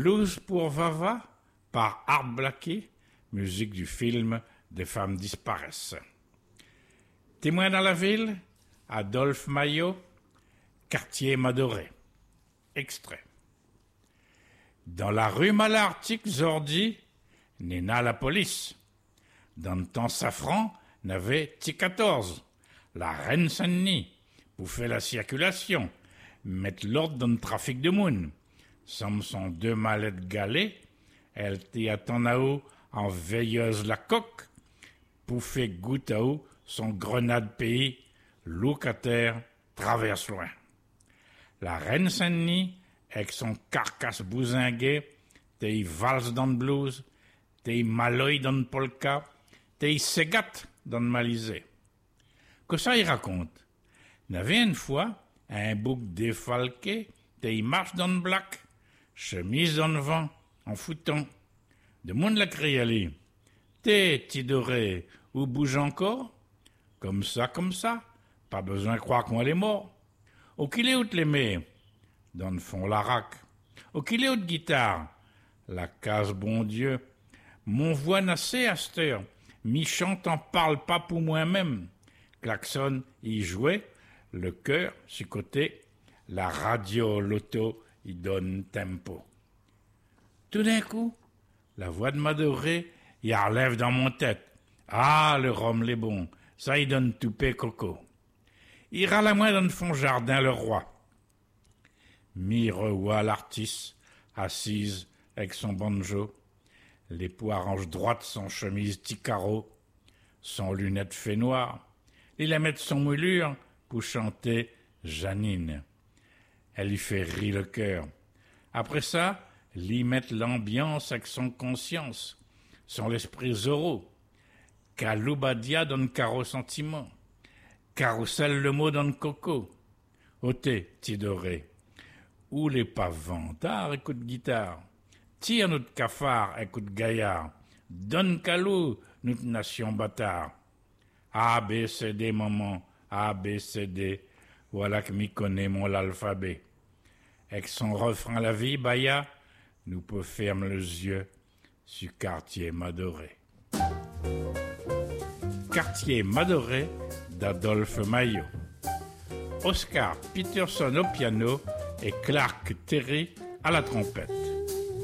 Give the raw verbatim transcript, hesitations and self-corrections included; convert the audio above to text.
Blues pour Vava par Art Blakey, musique du film Des femmes disparaissent. Témoin dans la ville, Adolphe Maillot, Quartier Madoré. Extrait. Dans la rue Malartic Zordi, Néna la police. Dans le temps Safran, n'avait T quatorze. La reine Saint-Denis, pour faire la circulation, mettre l'ordre dans le trafic de moun. Somme son deux mallettes galées, elle t'y attend à haut en veilleuse la coque, pour faire goûter à haut son grenade pays, locataire, traverse loin. La reine Saint-Denis, avec son carcasse bousinguet, t'es valse dans le blues, t'es maloy dans le polka, t'es ségate dans le malisé. Que ça y raconte? N'avait une fois un bouc défalqué, t'es marche dans le black, chemise dans le vent, en foutant. De monde la crié à lui. T'es, t'y doré, ou bouge encore? Comme ça, comme ça. Pas besoin de croire qu'on est mort. Au qu'il est où te l'aimer? Dans le fond, la raque. Au qu'il est où de guitare? La case, bon Dieu. Mon voix nassé à cette heure. Mi chante en parle pas pour moi-même. Klaxon y jouait, le cœur sur côté, la radio, l'auto y donne tempo. Tout d'un coup, la voix de Madoré y relève dans mon tête. Ah, le rhum l'est bon, ça y donne toupé coco. Il râle à moi dans le fond jardin le roi. Mi revoit l'artiste, assise avec son banjo, les poires en droite son chemise ticaro, son lunette fait noire. Il la met son moulure pour chanter Janine. Elle y fait rire le cœur. Après ça, l'y met l'ambiance avec son conscience, son l'esprit Zorro. Kaloubadia donne caro sentiment. Carrousel le mot donne coco. Ôté, tidoré. Où les pavantards écoute guitare. Tire notre cafard écoute gaillard. Donne calou notre nation bâtard. A, B, C, D, maman, A, B, C, D, voilà que m'y connaît mon l'alphabet. Avec son refrain la vie, Baya, nous peut fermer les yeux sur Quartier Madoré. Quartier Madoré d'Adolphe Maillot. Oscar Peterson au piano et Clark Terry à la trompette.